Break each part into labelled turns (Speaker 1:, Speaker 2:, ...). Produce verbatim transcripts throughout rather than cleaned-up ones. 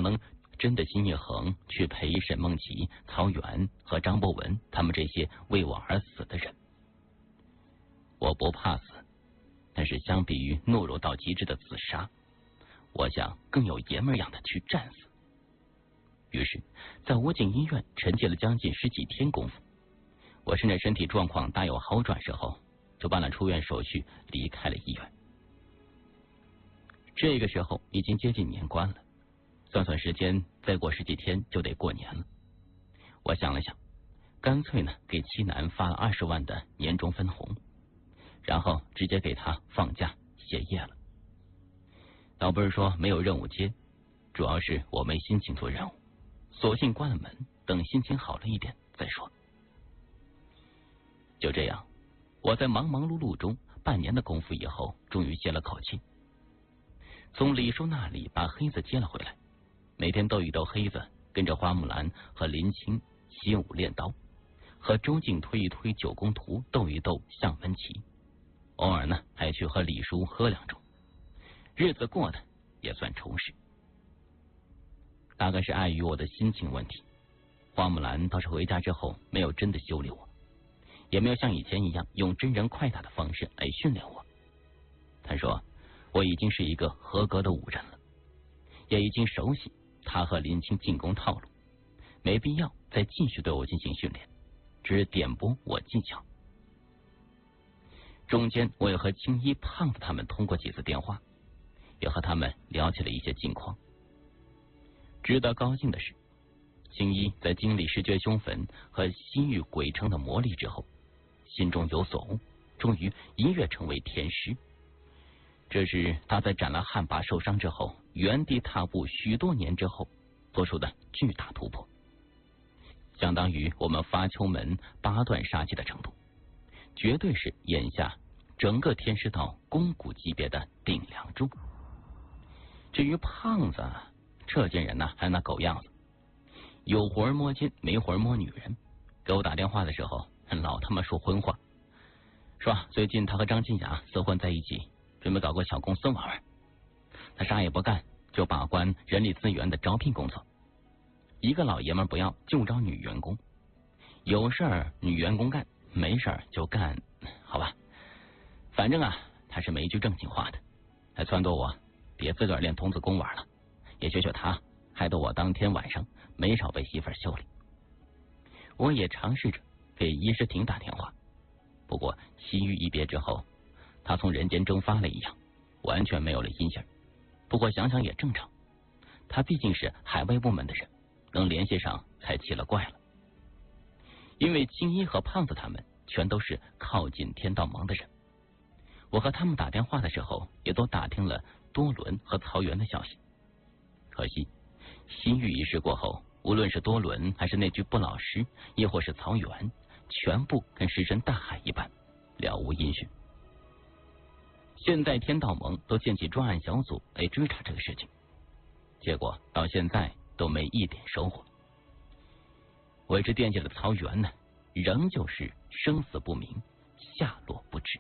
Speaker 1: 能真的心一横去陪沈梦琪、曹元和张博文他们这些为我而死的人？我不怕死，但是相比于懦弱到极致的自杀，我想更有爷们样的去战死。于是在武警医院沉寂了将近十几天功夫，我趁着身体状况大有好转时候，就办了出院手续，离开了医院。这个时候已经接近年关了，算算时间，再过十几天就得过年了。我想了想，干脆呢给七男发了二十万的年终分红，然后直接给他放假歇业了。倒不是说没有任务接，主要是我没心情做任务，索性关了门，等心情好了一点再说。就这样，我在忙忙碌碌中半年的功夫以后，终于歇了口气。从李叔那里把黑子接了回来，每天逗一逗黑子，跟着花木兰和林青习武练刀，和周静推一推九宫图，斗一斗象门棋，偶尔呢还去和李叔喝两盅，日子过得也算充实。大概是碍于我的心情问题，花木兰倒是回家之后没有真的修理我，也没有像以前一样用真人快打的方式来训练我。他说我已经是一个合格的武人了，也已经熟悉他和林青进攻套路，没必要再继续对我进行训练，只是点拨我技巧。中间我也和青衣、胖子他们通过几次电话，也和他们聊起了一些近况。值得高兴的是，青衣在经历视觉凶坟和西域鬼城的磨砺之后，心中有所悟，终于一跃成为天师。这是他在斩了汉魃受伤之后，原地踏步许多年之后做出的巨大突破，相当于我们伐丘门八段杀气的程度，绝对是眼下整个天师道肱骨级别的顶梁柱。至于胖子，这件人呢还那狗样子，有活摸金，没活摸女人。给我打电话的时候老他妈说荤话，说最近他和张金雅厮混在一起，准备搞个小公司玩玩。他啥也不干，就把关人力资源的招聘工作，一个老爷们不要，就招女员工，有事儿女员工干，没事儿就干，好吧，反正啊他是没一句正经话的，还撺掇我别自个儿练童子功玩了，也学学他，害得我当天晚上没少被媳妇儿修理。我也尝试着给伊诗婷打电话，不过西域一别之后，他从人间蒸发了一样，完全没有了音信。不过想想也正常，他毕竟是海外部门的人，能联系上才奇了怪了。因为青衣和胖子他们全都是靠近天道盟的人，我和他们打电话的时候也都打听了多伦和曹元的消息。可惜西域一事过后，无论是多伦还是那具不老尸，亦或是曹元，全部跟石沉大海一般，了无音讯。现在天道盟都建起专案小组来追查这个事情，结果到现在都没一点收获。我一直惦记的曹元呢，仍旧是生死不明，下落不知。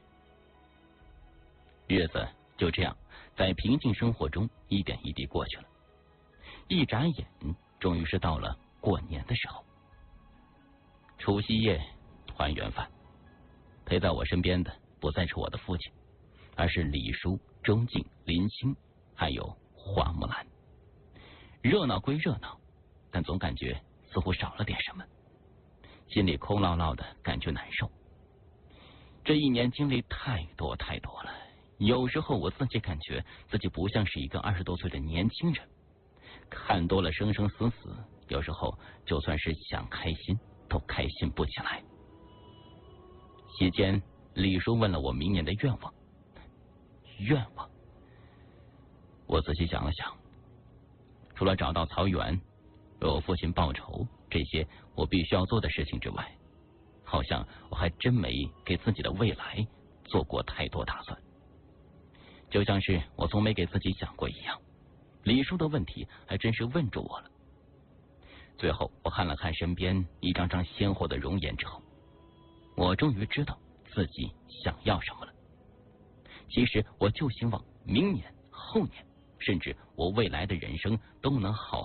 Speaker 1: 日子就这样在平静生活中一点一滴过去了，一眨眼终于是到了过年的时候。除夕夜团圆饭，陪在我身边的不再是我的父亲，而是李叔、周静、林青还有花木兰。热闹归热闹，但总感觉似乎少了点什么，心里空落落的，感觉难受。这一年经历太多太多了，有时候我自己感觉自己不像是一个二十多岁的年轻人，看多了生生死死，有时候就算是想开心都开心不起来。席间李叔问了我明年的愿望。愿望？我仔细想了想，除了找到曹元，为我父亲报仇，这些我必须要做的事情之外，好像我还真没给自己的未来做过太多打算。就像是我从没给自己想过一样，李叔的问题还真是问住我了。最后我看了看身边一张张鲜活的容颜之后，我终于知道自己想要什么了。其实我就希望明年、后年，甚至我未来的人生都能好